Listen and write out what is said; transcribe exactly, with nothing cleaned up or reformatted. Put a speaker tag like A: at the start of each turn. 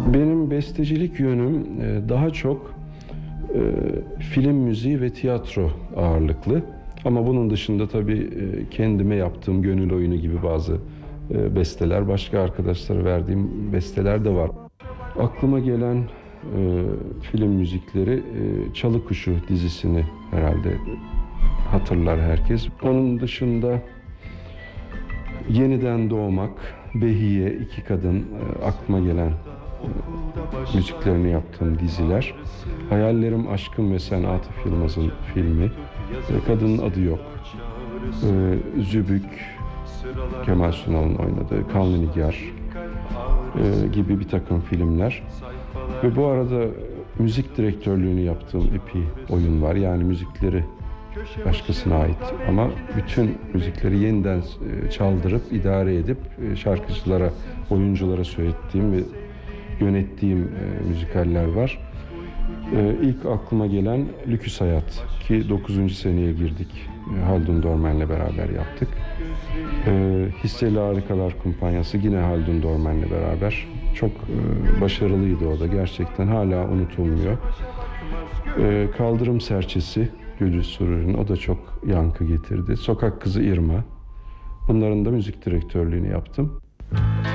A: Benim bestecilik yönüm e, daha çok e, film müziği ve tiyatro ağırlıklı. Ama bunun dışında tabii e, kendime yaptığım gönül oyunu gibi bazı e, besteler, başka arkadaşlara verdiğim besteler de var. Aklıma gelen e, film müzikleri e, Çalı Kuşu dizisini herhalde hatırlar herkes. Onun dışında Yeniden Doğmak, Behiye, İki Kadın e, aklıma gelen e, müziklerini yaptığım diziler. Hayallerim, Aşkım ve Sen, Atıf Yılmaz'ın filmi. E, Kadının Adı Yok. E, Zübük, Kemal Sunal'ın oynadığı Kanlı Nigar e, gibi bir takım filmler. Ve bu arada müzik direktörlüğünü yaptığım epey oyun var. Yani müzikleri başkasına ait ama bütün müzikleri yeniden e, çaldırıp idare edip e, şarkıcılara, oyunculara söylettiğim ve yönettiğim e, müzikaller var. E, ilk aklıma gelen Lüküs Hayat ki dokuzuncu seneye girdik. E, Haldun Dormen'le beraber yaptık. E, Hisseli Harikalar Kumpanyası yine Haldun Dormen'le beraber. Çok e, başarılıydı o da. Gerçekten hala unutulmuyor. E, Kaldırım Serçesi Gülü Surur'un, o da çok yankı getirdi. Sokak Kızı Irma. Bunların da müzik direktörlüğünü yaptım.